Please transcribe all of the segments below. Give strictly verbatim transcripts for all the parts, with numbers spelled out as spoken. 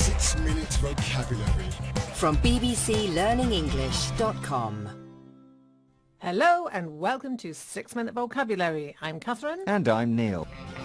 Six Minute Vocabulary from b b c learning english dot com. Hello and welcome to Six Minute Vocabulary. I'm Catherine. And I'm Neil.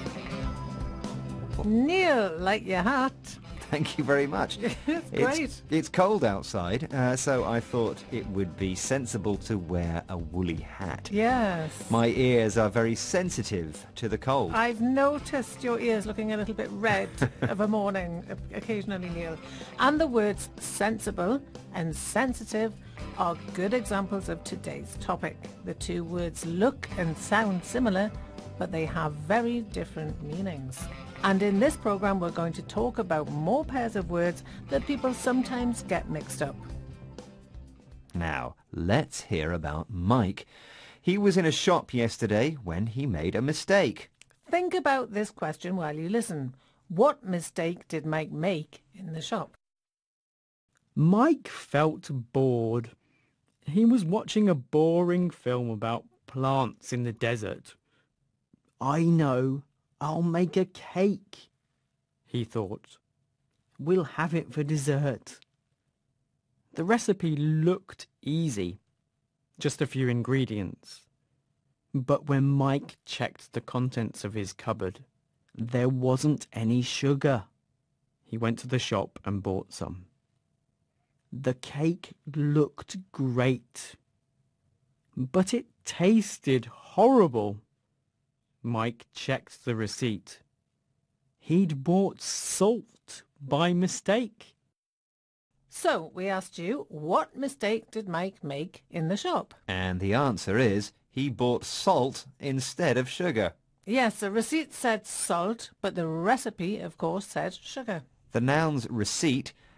Neil, like your hat. Thank you very much. It's great. It's, it's cold outside, uh, so I thought it would be sensible to wear a woolly hat. Yes. My ears are very sensitive to the cold. I've noticed your ears looking a little bit red of a morning, occasionally, Neil. And the words sensible and sensitive are good examples of today's topic. The two words look and sound similar, but they have very different meanings. And in this program we're going to talk about more pairs of words that people sometimes get mixed up. Now, let's hear about Mike. He was in a shop yesterday when he made a mistake. Think about this question while you listen. What mistake did Mike make in the shop? Mike felt bored. He was watching a boring film about plants in the desert. I know, I'll make a cake, he thought. We'll have it for dessert. The recipe looked easy, just a few ingredients. But when Mike checked the contents of his cupboard, there wasn't any sugar. He went to the shop and bought some. The cake looked great, but it tasted horrible. Mike checked the receipt. He'd bought salt by mistake. So we asked you, what mistake did Mike make in the shop? And the answer is, he bought salt instead of sugar. Yes, the receipt said salt, but the recipe, of course, said sugar. The nouns receipt